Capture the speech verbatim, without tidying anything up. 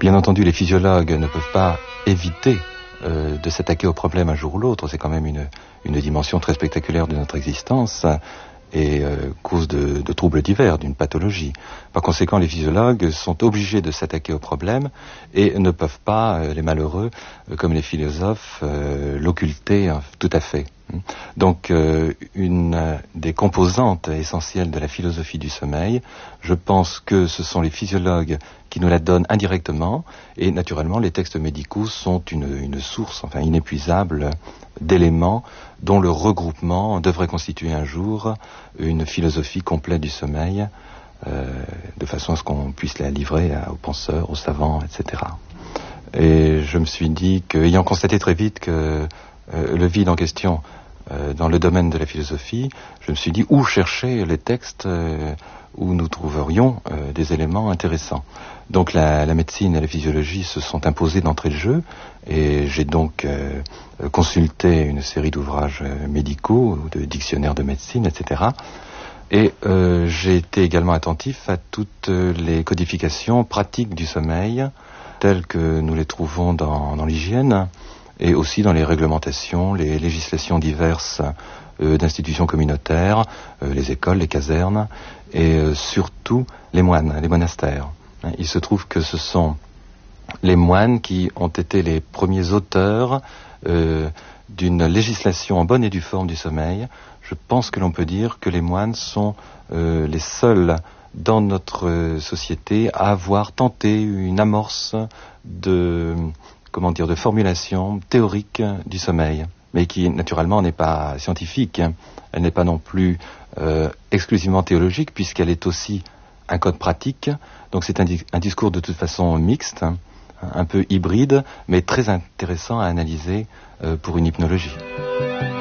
Bien entendu, les physiologues ne peuvent pas éviter euh, de s'attaquer au problème un jour ou l'autre. C'est quand même une, une dimension très spectaculaire de notre existence et euh, cause de, de troubles divers, d'une pathologie. Par conséquent, les physiologues sont obligés de s'attaquer au problème et ne peuvent pas, euh, les malheureux, euh, comme les philosophes, euh, l'occulter hein, tout à fait. Donc, euh, une euh, des composantes essentielles de la philosophie du sommeil, je pense que ce sont les physiologues qui nous la donnent indirectement, et naturellement, les textes médicaux sont une, une source, enfin inépuisable, d'éléments dont le regroupement devrait constituer un jour une philosophie complète du sommeil, euh, de façon à ce qu'on puisse la livrer à, aux penseurs, aux savants, et cetera. Et je me suis dit qu'ayant constaté très vite que euh, le vide en question euh, dans le domaine de la philosophie, je me suis dit où chercher les textes euh, où nous trouverions euh, des éléments intéressants. Donc la, la médecine et la physiologie se sont imposées d'entrée de jeu, et j'ai donc euh, consulté une série d'ouvrages euh, médicaux, de dictionnaires de médecine, et cetera. Et euh, j'ai été également attentif à toutes les codifications pratiques du sommeil, telles que nous les trouvons dans, dans l'hygiène, et aussi dans les réglementations, les législations diverses euh, d'institutions communautaires, euh, les écoles, les casernes, et euh, surtout les moines, les monastères. Il se trouve que ce sont les moines qui ont été les premiers auteurs euh, d'une législation en bonne et due forme du sommeil. Je pense que l'on peut dire que les moines sont euh, les seuls dans notre société à avoir tenté une amorce de, comment dire, de formulation théorique du sommeil, mais qui naturellement n'est pas scientifique. Elle n'est pas non plus euh, exclusivement théologique, puisqu'elle est aussi un code pratique. Donc c'est un, di- un discours de toute façon mixte, un peu hybride, mais très intéressant à analyser euh, pour une hypnologie.